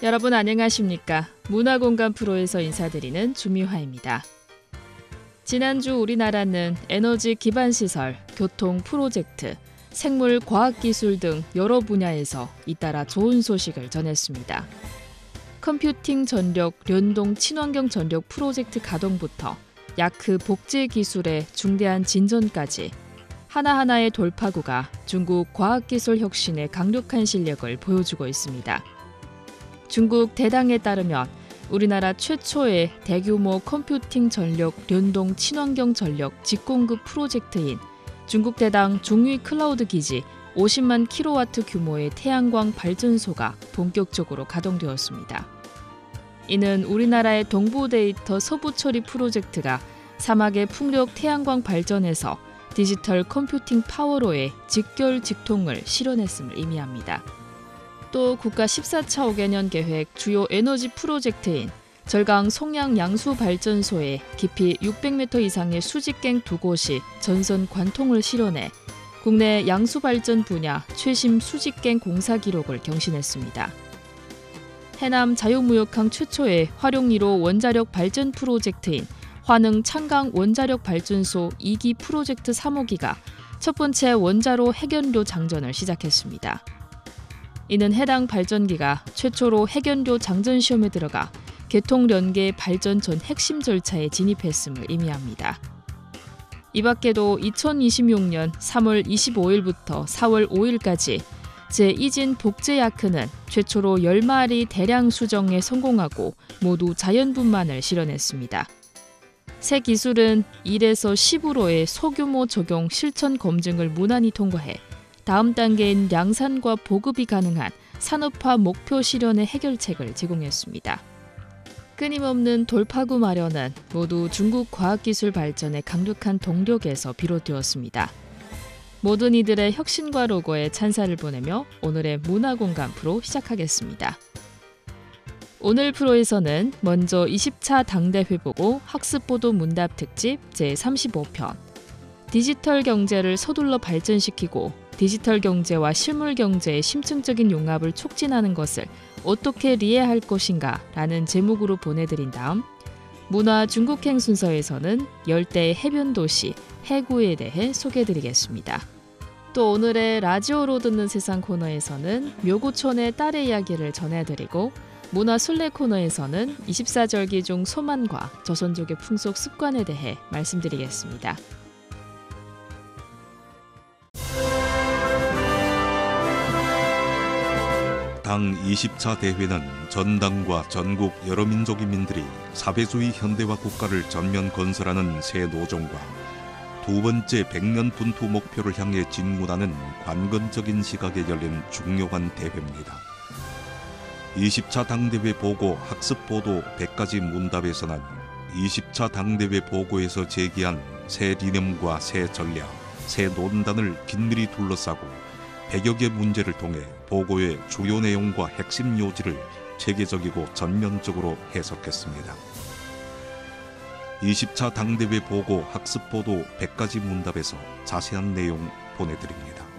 여러분 안녕하십니까? 문화공간 프로에서 인사드리는 주미화입니다. 지난주 우리나라는 에너지 기반 시설, 교통 프로젝트, 생물 과학기술 등 여러 분야에서 잇따라 좋은 소식을 전했습니다. 컴퓨팅 전력, 연동 친환경 전력 프로젝트 가동부터 야크 복제 기술의 중대한 진전까지 하나하나의 돌파구가 중국 과학기술 혁신의 강력한 실력을 보여주고 있습니다. 중국 대당에 따르면 우리나라 최초의 대규모 컴퓨팅 전력 연동 친환경 전력 직공급 프로젝트인 중국 대당 중위 클라우드 기지 50만 킬로와트 규모의 태양광 발전소가 본격적으로 가동되었습니다. 이는 우리나라의 동부 데이터 서부 처리 프로젝트가 사막의 풍력 태양광 발전에서 디지털 컴퓨팅 파워로의 직결 직통을 실현했음을 의미합니다. 또 국가 14차 5개년 계획 주요 에너지 프로젝트인 절강 송양 양수 발전소에 깊이 600m 이상의 수직갱 2곳이 전선 관통을 실현해 국내 양수 발전 분야 최신 수직갱 공사 기록을 경신했습니다. 해남 자유무역항 최초의 활용 1호 원자력 발전 프로젝트인 화능 창강 원자력 발전소 2기 프로젝트 3호기가 첫 번째 원자로 핵연료 장전을 시작했습니다. 이는 해당 발전기가 최초로 핵연료 장전 시험에 들어가 개통연계 발전 전 핵심 절차에 진입했음을 의미합니다. 이 밖에도 2026년 3월 25일부터 4월 5일까지 제2진 복제야크는 최초로 10마리 대량 수정에 성공하고 모두 자연분만을 실현했습니다. 새 기술은 1에서 10으로의 소규모 적용 실천 검증을 무난히 통과해 다음 단계인 양산과 보급이 가능한 산업화 목표 실현의 해결책을 제공했습니다. 끊임없는 돌파구 마련은 모두 중국 과학기술 발전의 강력한 동력에서 비롯되었습니다. 모든 이들의 혁신과 로고에 찬사를 보내며 오늘의 문화공간 프로 시작하겠습니다. 오늘 프로에서는 먼저 20차 당대회 보고 학습보도 문답 특집 제35편 디지털 경제를 서둘러 발전시키고 디지털 경제와 실물 경제의 심층적인 융합을 촉진하는 것을 어떻게 이해할 것인가 라는 제목으로 보내드린 다음 문화 중국행 순서에서는 열대 해변 도시 해구에 대해 소개해드리겠습니다. 또 오늘의 라디오로 듣는 세상 코너에서는 묘구촌의 딸의 이야기를 전해드리고 문화 순례 코너에서는 24절기 중 소만과 조선족의 풍속 습관에 대해 말씀드리겠습니다. 당 20차 대회는 전당과 전국 여러 민족인민들이 사회주의 현대화 국가를 전면 건설하는 새 노종과 두 번째 100년 분투 목표를 향해 진군하는 관건적인 시각에 열린 중요한 대회입니다. 20차 당대회 보고 학습보도 100가지 문답에서는 20차 당대회 보고에서 제기한 새理念과 새 전략, 새 논단을 긴밀히 둘러싸고 100여 개 문제를 통해 보고의 주요 내용과 핵심 요지를 체계적이고 전면적으로 해석했습니다. 20차 당대회 보고 학습보도 100가지 문답에서 자세한 내용 보내드립니다.